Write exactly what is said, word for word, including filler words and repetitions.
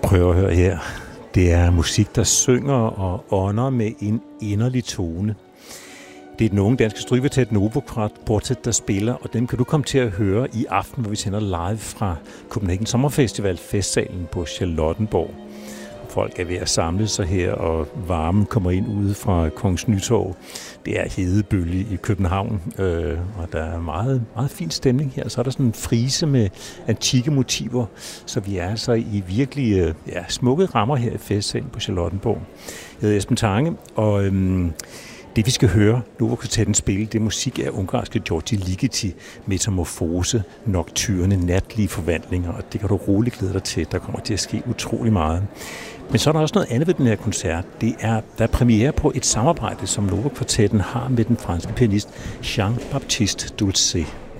Prøv at høre her. Det er musik, der synger og ånder med en inderlig tone. Det er den unge danske strygekvartet Novo Quartet, der spiller, og dem kan du komme til at høre i aften, hvor vi sender live fra Copenhagen Sommerfestival, festsalen på Charlottenborg. Folk er ved at samle sig her, og varmen kommer ind ude fra Kongens Nytorv. Det er hedebølge i København, øh, og der er meget, meget fin stemning her. Så er der sådan en frise med antikke motiver, så vi er altså i virkelig øh, ja, smukke rammer her i festsalen på Charlottenborg. Jeg hedder Esben Tange, og øhm, det vi skal høre, Novo Quartetten spille, det er musik af ungarske György Ligeti, Metamorfose, Nocturne, natlige forvandlinger, og det kan du roligt glæde dig til. Der kommer til at ske utrolig meget. Men så er der også noget andet ved den her koncert. Det er, der er premiere på et samarbejde, som Novo Quartetten har med den franske pianist Jean-Baptiste Dulce.